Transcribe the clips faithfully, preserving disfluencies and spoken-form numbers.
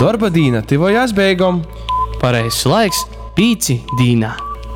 Darba dīna tivojās beigom. Pareizs laiks pīci dīnā.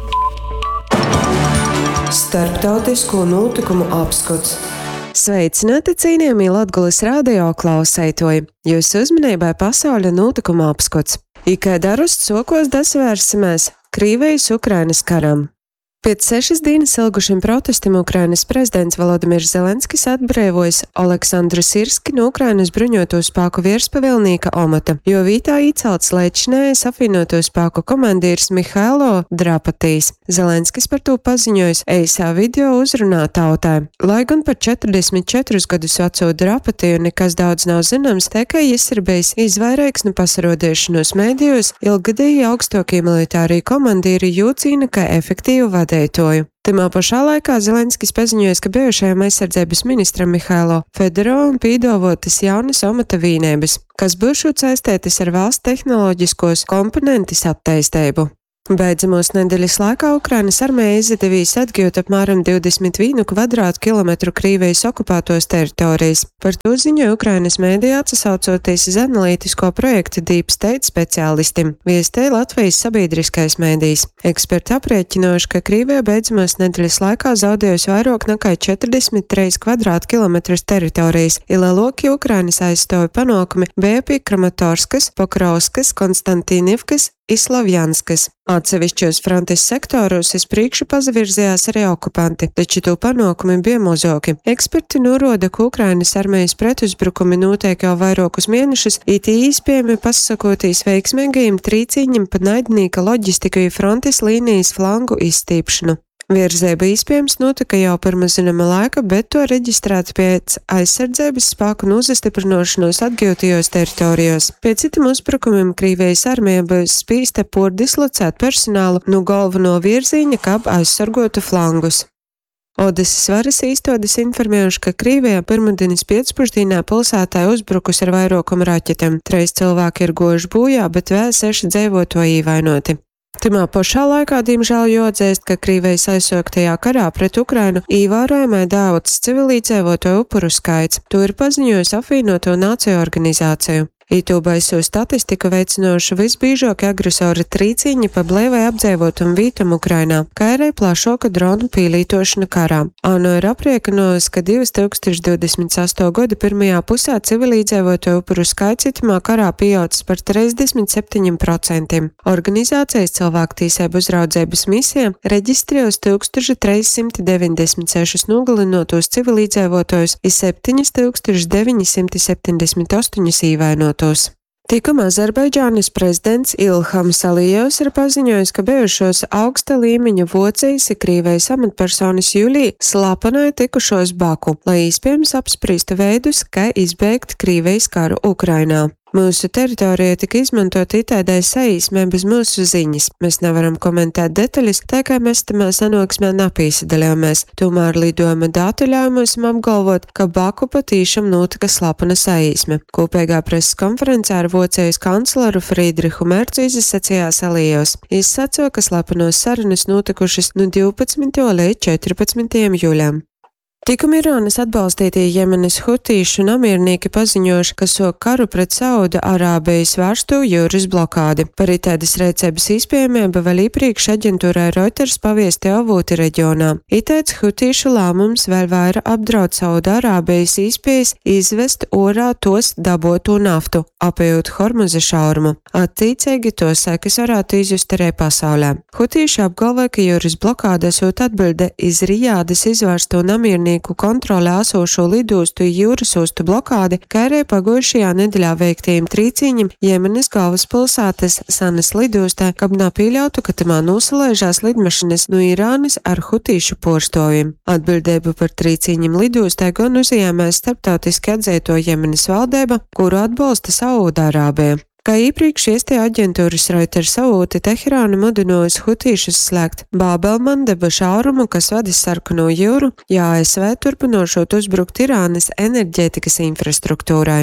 Starptautisko notikumu apskats. Sveicināti, cienījamie Latgulis radio klausētoji! Jūsu uzmanībai pasauļa notikuma apskats. Ikai darusts sokos dasvērsimies Krīvijas Ukrainas karam. Pēc sešas dienas ilgušiem protestiem Ukrainas prezidents Volodimirs Zelenskis atbrīvojas Oleksandru Sirski no Ukrainas bruņoto spēku virspavēlnieka amata, jo vītā iecelts līdzinājais apvienoto spēku komandieris Mihailo Drapatīs. Zelenskis par to paziņojis eisā video uzrunā tautai. Lai gan par četrdesmit četrus gadus veco Drapatiju nekas daudz nav zināms, tikai jis ir bijis izvairīgs no pasarodēšanos mēdījos, ilgadēji augstākie militārie komandieri jūcīna kā efektīvu vadītāju. Timā pašā laikā Zelenskis paziņoja, ka bijušajam aizsardzības ministram Mihailo Fedorovam pīdavotas jaunas amata vīnības, kas būšot saistētas ar valsts tehnoloģiskos komponentis attīstību. Beidzamos nedēļas laikā Ukrainas armija izdevīs atgūt apmēram divdesmit vienu kvadrātkilometru Krīvijas okupētos teritorijas. Par to ziņoja Ukrainas mēdījā atsaucoties uz analītisko projektu Deep State speciālistiem, viestēja Latvijas sabiedriskais mēdījis. Eksperti aprēķinājuši, ka Krīvija beidzamos nedēļas laikā zaudējusi vairāk nekā četrdesmit trīs kvadrātkilometrus teritorijas, ilēloki Ukrainas aizstāvi panākumi bija pie Kramatorskas, Pokrovskas, Konstantīnivkas, Islavjanskas. Atsevišķos frontes sektoros uz priekšu pazavirzījās arī okupanti, taču to panākumi bija mazāki. Eksperti norāda, ka Ukrainas armijas pretuzbrukumi notiek jau vairākus mēnešus, it īspējami pasakotīs veiksmīgajiem trīcīņiem pa naidnīka loģistiku frontes līnijas flangu izstīpšanu. Virzība iespējams notika jau pirms zināma laika, bet to reģistrēt pēc aizsardzības spēku nozastiprināšanos atgūtajos teritorijos. Pēc citiem uzbrukumiem Krīvijas armija būs spīsta pordislocēt personālu no galveno virziņa, kā aizsargotu flangus. Odesas varas īstotis informējuši, ka Krīvijā pirmdienas pēcpusdienā pilsētā uzbrukus ar vairākumu raķetēm. Trīs cilvēki ir gojuši bojā, bet vēl seši dzīvotāji ievainoti. Timā pašā laikā, diemžēl, jāatzīst, ka Krīvijas aizsāktajā karā pret Ukrainu ievērojami daudz civilizēto upuru skaits. To ir paziņojusi apvienoto nāciju organizāciju. Itū baiso statistiku veicinoši visbīžākie agresori trīcīņi pa blēvai apdzīvotam vītam Ukrainā, kā arī plašāka dronu pielītošana karā. ANO ir aprēķinājusi, ka divi tūkstoši divdesmit astotajā gada pirmajā pusē civilizēto upuru skaits itamā karā pieaudzis par trīsdesmit septiņiem procentiem. Organizācijas cilvēktiesību uzraudzības misija reģistrējusi tūkstoš trīs simti deviņdesmit sešus nogalinātos civilizētojus un septiņi tūkstoši deviņi simti septiņdesmit astoņus ievainotus. Tikmēr Azerbaidžānas prezidents Ilhams Alijevs ir paziņojis, ka bijušos augsta līmeņa vocijas un Krīvijas amatpersonas jūlijā slāpenai tikušos Baku, lai iespējams apspriestu veidus, kā izbeigt Krīvijas karu Ukrainā. Mūsu teritorija tika izmantota itādai saīsmē bez mūsu ziņas. Mēs nevaram komentēt detaļas, tā kā mēs tamā sanāksmē napīsadalījāmies. Tomēr lidojuma dati ļauj mums apgalvot, ka Baku patīšām notika slapena saīsme. Kopīgā preses konferencē ar Vocijas kancleru Friedrihu Mercu izsacījās Alijevs. Viņš sacīja, ka slapenos sarunas notikušas no divpadsmitajā līdz četrpadsmitajam jūlijam. Tikam Irānas atbalstītie Jemenas hutīšu namiernieki paziņojuši, ka sok karu pret Sauda Arābijas vērstu jūras blokādi. Par itēdas rēcības izpējamību vēl iepriekš aģentūrai Reuters paviesti avoti reģionā. Itēds hutīšu lēmums vēl vairāk apdraud Sauda Arābijas izpējas izvest orā tos daboto naftu, apējot Hormuza šaurumu. Attīcīgi to sekas varētu izjust arī pasaulē. Hutīši apgalvoja, ka jūras blokāde esot atbilde iz Rijādas izvērsto namiernieku kontrolē esošo lidostu jūras ostu blokādi, kā arī pagājušajā nedēļā veiktajiem trīcīņiem Jemenas galvaspilsētas Sanas lidostā, kab nepieļautu, ka tamā nosalaižās lidmašinas no Irānas ar hutīšu porstoviem. Atbildību par trīcīņiem lidostā gan uzņēmēs starptautiski atzīto Jemenas valdība, kuru atbalsta Saūda-Arābija. Kā iepriekš iestie aģentūras Reuters avoti Teherāna mudinājusi hutīšus slēgt Bābelmandeba šaurumu, kas vadis Sarkano jūru, ja A S V turpinošot uzbrukt Irānas enerģētikas infrastruktūrai.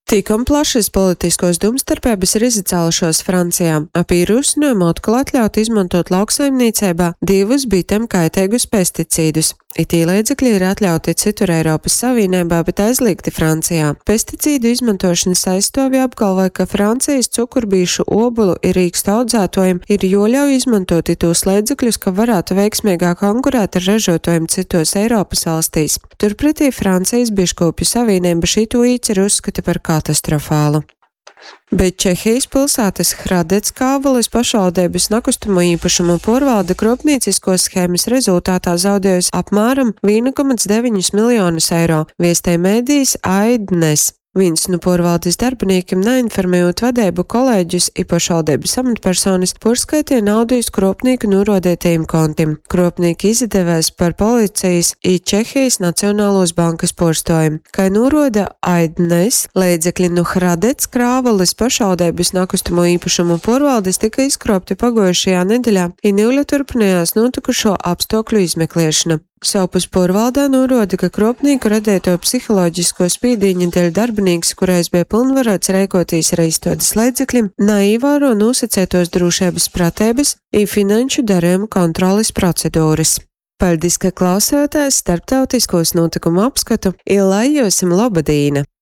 Tikam plašas politiskos domstarpības ir izacēlušos Francijā. Ap ierosinājumu atkal atļaut izmantot lauksaimniecībā divus bitem kaitīgus pesticīdus. Itī līdzekļi ir atļauti citur Eiropas Savienībā, bet aizliegti Francijā. Pesticīdu izmantošanas aizstāvji apgalvoja, ka Francijas cukurbīšu obulu ir rīkstu audzētojiem ir joļauj izmantot tos līdzekļus, ka varētu veiksmīgāk konkurēt ar ražotājiem citos Eiropas valstīs. Turpretī Francijas biškopju savienība šito īceru uzskata par katastrofālu. Bet Čehijas pilsētas Hradec Kāvalis pašvaldības nekustamo īpašumu porvalde kropnieciskos schēmas rezultātā zaudējusi apmēram viens komats deviņi miljonus eiro, viestē mēdījis Aidnes. Viens no porvaldes darbiniekiem neinformējot vadību kolēģus i pašvaldības amatpersonas porskaitīja naudu iz kropnieku norodētajiem kontiem. Kropnieki izdevēs par policijas i Čehijas Nacionālos bankas porstojumu. Kā noroda Aidnes, līdzekļi no Hradec Krāvalis pašvaldības nekustamo īpašumu porvaldes tika izkropti pagojušajā nedēļā i Nīļa turpinājās notikušo apstākļu izmeklēšana. Savpus porvaldā norāda, ka kropnieku radēto psiholoģisko spīdīņu dēļ darbinieks, kurais bija pilnvarots rēkoties ar izstādes līdzekļiem, neievēro nosacētos drošības pratības i finanšu darījumu kontroles procedūras. Paldies, ka klausāties starptautiskos notikumu apskatu, i lai jūsim laba dīna!